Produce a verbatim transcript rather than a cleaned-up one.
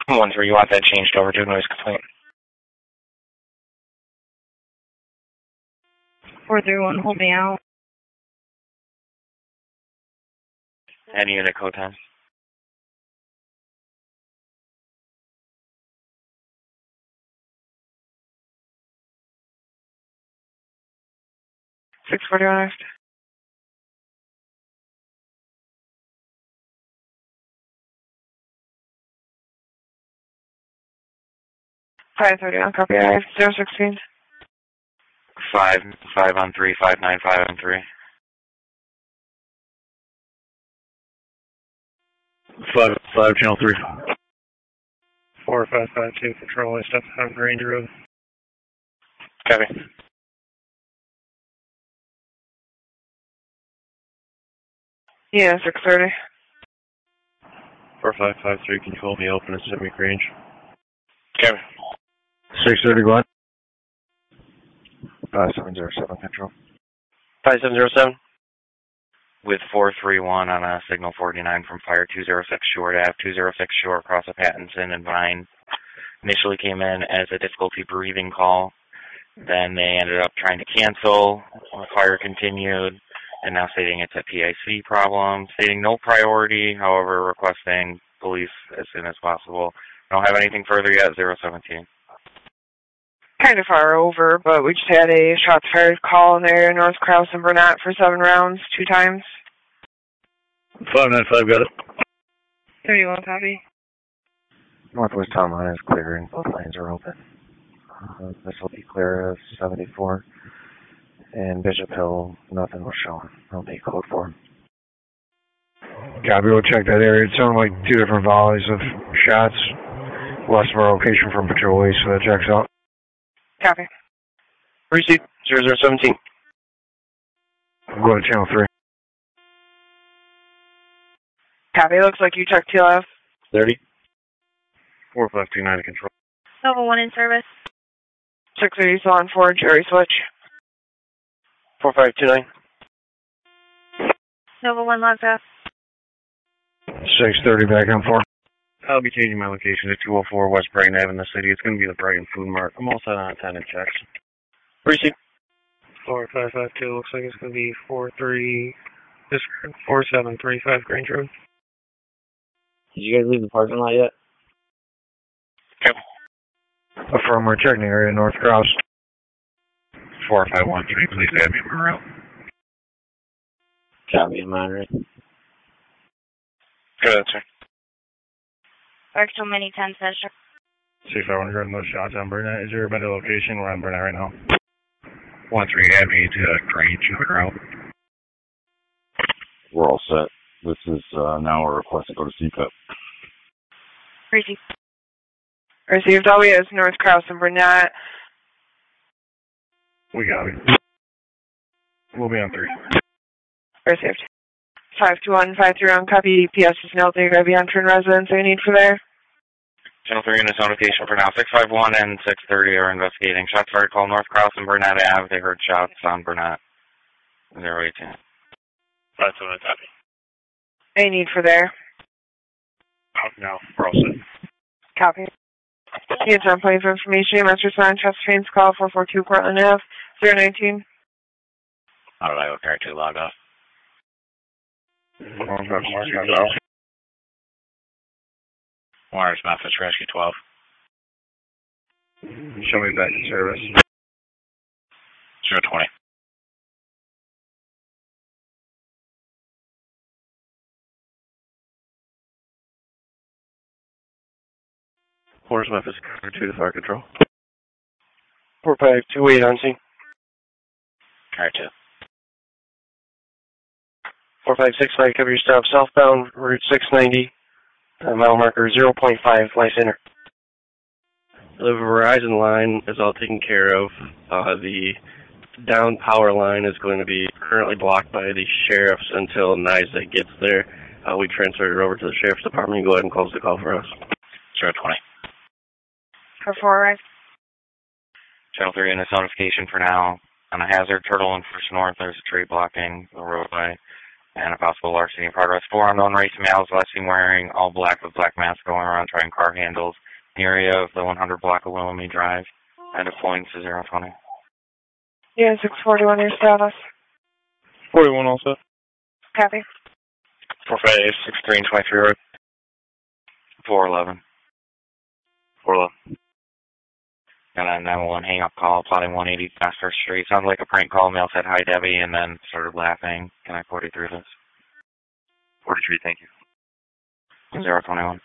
One three, you want that changed over to a noise complaint. Four three one, hold me out. Any unit code time. Six forty one. Five thirty on copy. I have zero sixteen. Five five on three. Five nine five on three. Five five channel three. Four five five two control. I step out of Grange Road. Copy. Yeah, six thirty. Four five five three control. Me open at Semi Grange. Copy. Six thirty one. Five seven zero seven control. Five seven zero seven. With four three one on a signal forty nine from fire two zero six short Ave two zero six short across a Pattinson and Vine. Initially came in as a difficulty breathing call. Then they ended up trying to cancel. The fire continued, and now stating it's a P I C problem. Stating no priority, however, requesting police as soon as possible. Don't have anything further yet. Zero seventeen. Kind of far over, but we just had a shots fired call there in North Krause and Burnett for seven rounds, two times. Five nine five got it. thirty one, copy. Northwest town line is clear and both lanes are open. Uh, this will be clear as seventy-four. And Bishop Hill, nothing was showing. I'll be code four. Copy, we'll check that area. It sounded like two different volleys of shots west of our location from Patrol East, so that checks out. Copy. Receipt zero zero seventeen. Go to channel three. Copy, looks like you checked T L F. thirty. four five two nine to control. Nova one in service. six thirty, still on four, Jerry switch. four five two nine. Nova one logged off. six thirty back on four. I'll be changing my location to two oh four West Brighton Ave in the city. It's going to be the Brighton Food Mart. I'm all set on attendant checks. Receipt. four five five two, looks like it's going to be four three, this four seven three five Grange Road. Did you guys leave the parking lot yet? Yep. Affirm, we're checking the area, North Cross. four five one three, please add me on route. Copy, I'm on it. Good answer. Back to many ten session. See if I want to run those shots on Burnett. Is there a better location? We're on Burnett right now. one three, add me to Grange on route. We're all set. This is uh, now a request to go to C P I P. Receipt. Received. All we have is North Krause and Burnett. We got it. We'll be on three. Received. five two one five three on copy. P S is now there. Going to be entering residence. Any need for there? Channel three in its notification for now. six five one and six thirty are investigating. Shots fired call North Krause and Burnett Ave. They heard shots on Burnett. zero eighteen. five two one, copy. Any need for there? Oh, no, we're all set. Copy. Need time point for information. You must respond. Chester Trains call four four two Portland Ave. zero nineteen. How did I go carry two log off? Wires Memphis Rescue twelve. Show me back in service. zero twenty. Force Memphis, two to fire control. four five two eight on scene. Carry two. four five six five, cover your stop southbound, Route six ninety, uh, mile marker zero point five, light center. The Verizon line is all taken care of. Uh, the down power line is going to be currently blocked by the sheriffs until N Y S A gets there. Uh, we transferred it over to the sheriff's department. You go ahead and close the call for us. zero twenty. For four arrived. Channel three in this notification for now. On a hazard, Turtle and First North, there's a tree blocking the roadway. and a possible larceny in progress. Four unknown race males, last seen wearing all black with black masks, going around trying car handles in the area of the one hundred block of Willoughby Drive. And deploying to zero twenty. Yeah, six forty-one, your status. forty-one also. Copy. four five eight, six three and twenty-three road. four eleven. four eleven. And then nine one one hang up call, plotting one eighty West First Street. Sounded like a prank call. Male said, hi, Debbie, and then started laughing. Can I forty-three this? forty-three, thank you. zero twenty-one.